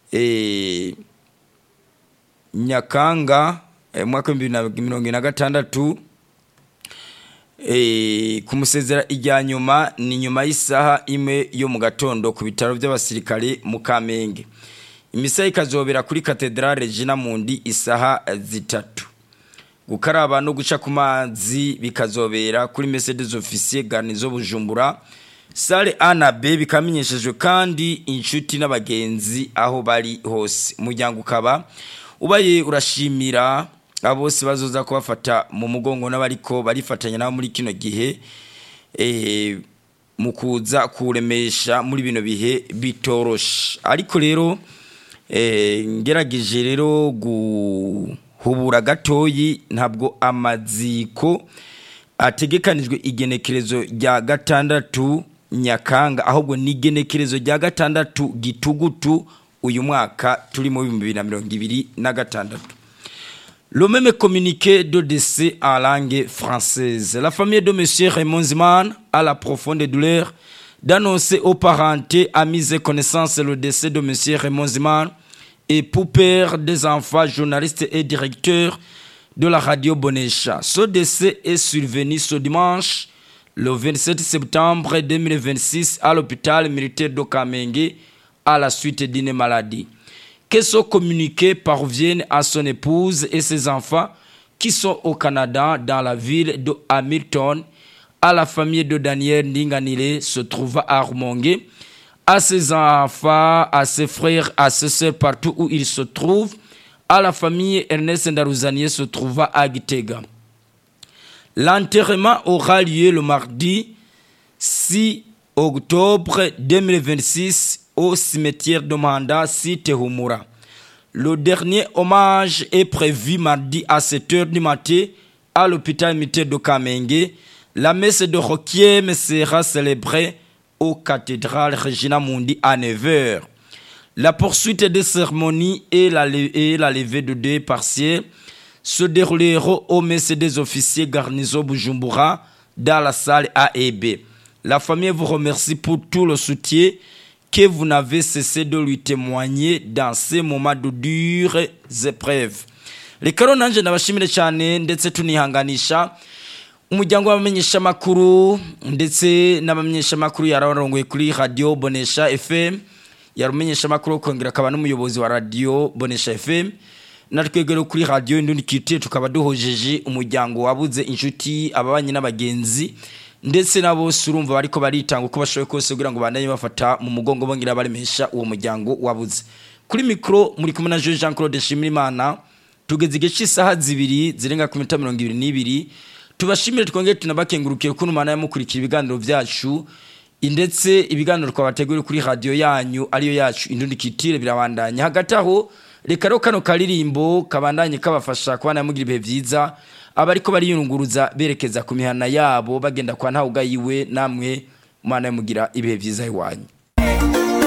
Nyakanga mwaka 2026 kumusezera ijya nyuma ni nyuma y'isaha imwe yo mu gatondo ku bitaro by'abasirikare mu Kamenge. Imisa ikazobera kuri Cathedrale Regina Mundi isaha 3. Gukaraba no guca ku mazi bikazobera kuri Mercedes Officier Garnizo Bujumbura Sale A na B, bikamenyeshejwe kandi inshuti n'abagenzi aho bari hose. Umuryango ukaba ubaye urashimira abose bazoza kubafata mu mugongo n'abariko barifatanya nabo muri kino gihe mu kuza kuremesha muri bino bihe bitoroshe. Ariko rero ngerageje rero guhubura gatoyi, ntabwo amaziko ategekanijwe igenekerezo rya 6 Nyakanga, ahubwo ni igenekerezo rya 6 Gitugutu uyu mwaka turi mu 2026. Le même communiqué de décès en langue française. La famille de M. Raymond Zimane a la profonde douleur d'annoncer aux parentés amis et connaissances le décès de M. Raymond Zimane, époux, père des enfants, journaliste et directeur de la radio Bonesha. Ce décès est survenu ce dimanche, le 27 septembre 2026, à l'hôpital militaire de Kamenge, à la suite d'une maladie. Que ce communiqué parvienne à son épouse et ses enfants qui sont au Canada, dans la ville de Hamilton, à la famille de Daniel Ndinganile se trouve à Rumonge, à ses enfants, à ses frères, à ses sœurs partout où ils se trouvent, à la famille Ernest Ndaruzanier se trouve à Gitega. L'enterrement aura lieu le mardi 6 octobre 2026 au cimetière de Manda, site Humura. Le dernier hommage est prévu mardi à 7h du matin à l'hôpital militaire de Kamenge. La messe de requiem sera célébrée au cathédrale Regina Mundi à 9h. La poursuite des cérémonies et la levée de deuil partiel se dérouleront au Mercedes Officier Garnizo Bujumbura dans la salle A et B. La famille vous remercie pour tout le soutien que vous n'avez cessé de lui témoigner dans ces moments de dures épreuves. Reka rero nanje ndabashimire cyane ndetse tunihanganisha umuryango w'abamenyesha makuru ndetse n'abamenyesha makuru yararongoye kuri radio Bonesha FM, yarumenyesha makuru kongera akaba n'umuyobozi wa radio Bonesha FM, natwegero kuri radio Indundi Culture tukaba duhojeje umuryango wabuze inshuti ababanye n'abagenzi ndetse nabo surumva bariko baritanga uko bashoboye kose kugira ngo bandanye bafata mu mugongo bongira baremesha uwo muryango wabuze. Kuri micro muri kumwe na Jean Claude Shimirimana, tugeze igice isaha 2 zirenga ku minota 22. Tubashimire twongeye tunabakengurukiye kuno mana yamukurikira ibiganiro byacu ndetse ibiganiro twabategura kuri radio yanyu ariyo yacu Indundi Culture birabandanya. Hagati aho reka ro kano karirimbo kabandanye kabafasha kubana mugira ibihe byiza abariko bariyunguruza berekeza ku mihana yabo bagenda kwa ntawugayiwe, namwe mana yamugira ibihe byiza iwanyu.